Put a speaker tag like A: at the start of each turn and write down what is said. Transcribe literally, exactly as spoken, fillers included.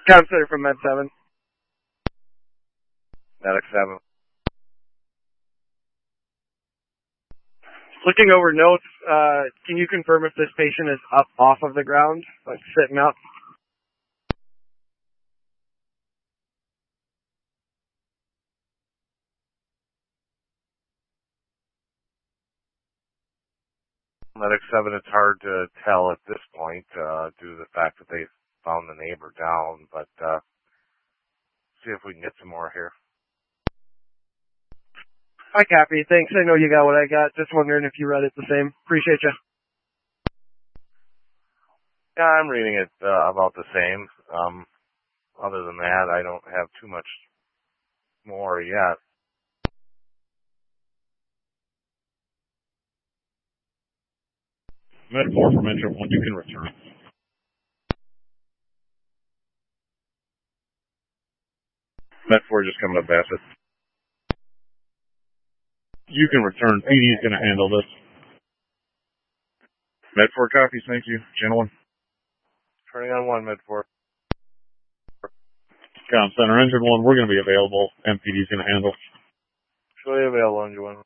A: Counselor from Med seven.
B: Medic seven.
A: Looking over notes, uh, can you confirm if this patient is up off of the ground, like sitting up?
B: Medic seven, it's hard to tell at this point, uh, due to the fact that they found the neighbor down, but, uh, see if we can get some more here.
A: Hi, Cappy. Thanks. I know you got what I got. Just wondering if you read it the same. Appreciate you.
B: Yeah, I'm reading it uh, about the same. Um, other than that, I don't have too much more yet.
C: Med four for Metro one, you can return. Med four just coming up, Bassett. You can return. P D is going to handle this. Med four copies, thank you. Gentlemen.
B: Turning on one, Med four.
C: Com Center, Engine one, we're going to be available. M P D is going to handle.
B: Surely available, Engine one.